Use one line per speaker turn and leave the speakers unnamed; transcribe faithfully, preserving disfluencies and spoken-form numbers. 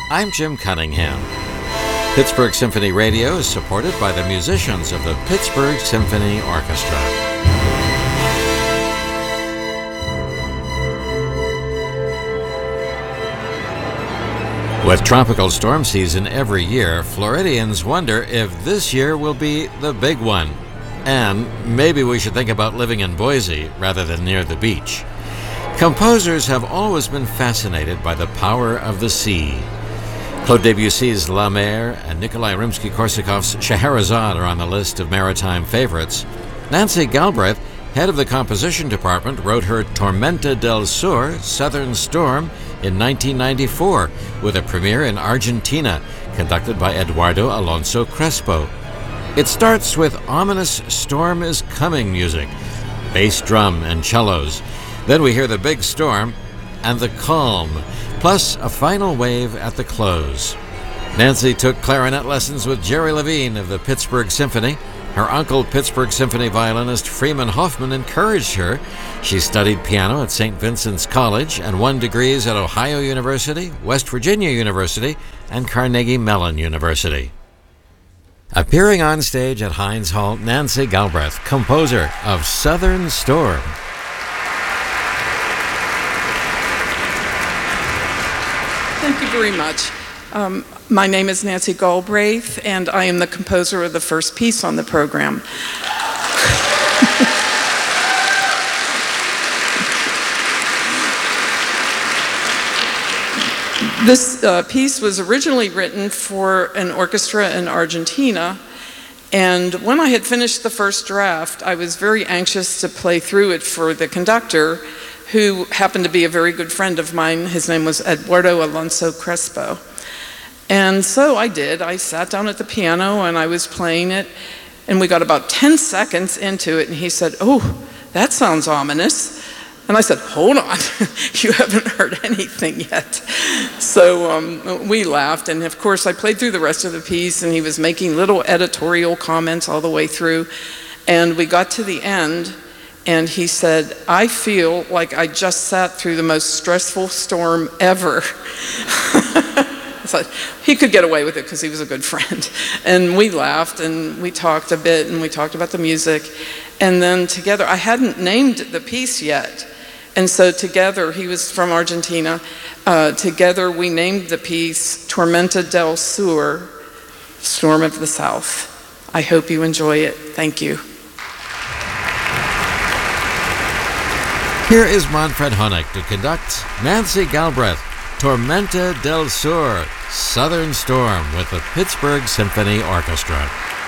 I'm Jim Cunningham. Pittsburgh Symphony Radio is supported by the musicians of the Pittsburgh Symphony Orchestra. With tropical storm season every year, Floridians wonder if this year will be the big one. And maybe we should think about living in Boise rather than near the beach. Composers have always been fascinated by the power of the sea. Claude Debussy's La Mer and Nikolai Rimsky-Korsakov's Scheherazade are on the list of maritime favorites. Nancy Galbraith, head of the composition department, wrote her Tormenta del Sur, Southern Storm, in nineteen ninety-four, with a premiere in Argentina, conducted by Eduardo Alonso Crespo. It starts with ominous storm is coming music, bass drum and cellos. Then we hear the big storm and the calm, plus a final wave at the close. Nancy took clarinet lessons with Jerry Levine of the Pittsburgh Symphony. Her uncle, Pittsburgh Symphony violinist Freeman Hoffman, encouraged her. She studied piano at Saint Vincent's College and won degrees at Ohio University, West Virginia University, and Carnegie Mellon University. Appearing on stage at Heinz Hall, Nancy Galbraith, composer of Southern Storm.
Thank you very much. Um, my name is Nancy Galbraith, and I am the composer of the first piece on the program. This uh, piece was originally written for an orchestra in Argentina, and when I had finished the first draft, I was very anxious to play through it for the conductor, who happened to be a very good friend of mine. His name was Eduardo Alonso Crespo. And so I did. I sat down at the piano and I was playing it, and we got about ten seconds into it, and he said, "Oh, that sounds ominous." And I said, "Hold on, you haven't heard anything yet." So um, we laughed, and of course I played through the rest of the piece, and he was making little editorial comments all the way through. And we got to the end, and he said, "I feel like I just sat through the most stressful storm ever." So he could get away with it because he was a good friend. And we laughed and we talked a bit and we talked about the music. And then together, I hadn't named the piece yet. And so together, he was from Argentina, uh, together we named the piece Tormenta del Sur, Storm of the South. I hope you enjoy it. Thank you.
Here is Manfred Honeck to conduct Nancy Galbraith, Tormenta del Sur, Southern Storm, with the Pittsburgh Symphony Orchestra.